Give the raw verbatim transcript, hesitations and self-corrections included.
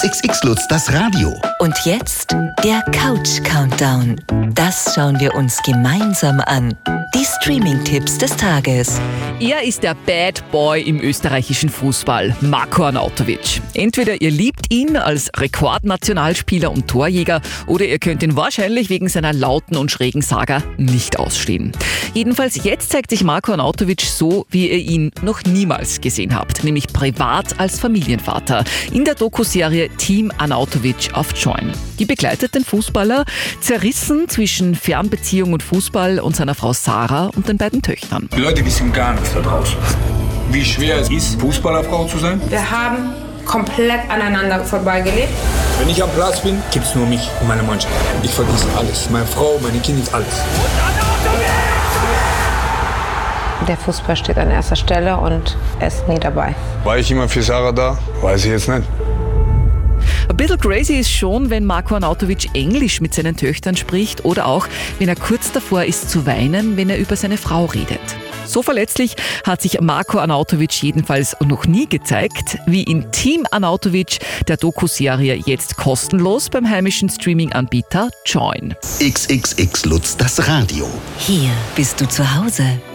X X X Lutz, das Radio. Und jetzt der Couch-Countdown. Das schauen wir uns gemeinsam an. Die Streaming-Tipps des Tages. Er ist der Bad Boy im österreichischen Fußball, Marko Arnautovic. Entweder ihr liebt ihn als Rekordnationalspieler und Torjäger oder ihr könnt ihn wahrscheinlich wegen seiner lauten und schrägen Saga nicht ausstehen. Jedenfalls jetzt zeigt sich Marko Arnautovic so, wie ihr ihn noch niemals gesehen habt, nämlich privat als Familienvater in der Doku-Serie Team Arnautovic auf Join. Die begleitet den Fußballer, zerrissen zwischen Fernbeziehung und Fußball und seiner Frau Sarah und den beiden Töchtern. Die Leute wissen gar nichts da draußen. Wie schwer es ist, Fußballerfrau zu sein? Wir haben komplett aneinander vorbeigelebt. Wenn ich am Platz bin, gibt es nur mich und meine Mannschaft. Ich vergesse alles. Meine Frau, meine Kinder, alles. Der Fußball steht an erster Stelle und er ist nie dabei. War ich immer für Sarah da? Weiß ich jetzt nicht. Ein bisschen crazy ist schon, wenn Marko Arnautovic Englisch mit seinen Töchtern spricht oder auch, wenn er kurz davor ist zu weinen, wenn er über seine Frau redet. So verletzlich hat sich Marko Arnautovic jedenfalls noch nie gezeigt, wie in Team Arnautovic, der Doku-Serie jetzt kostenlos beim heimischen Streaming-Anbieter Join. X X X Lutz, das Radio. Hier bist du zu Hause.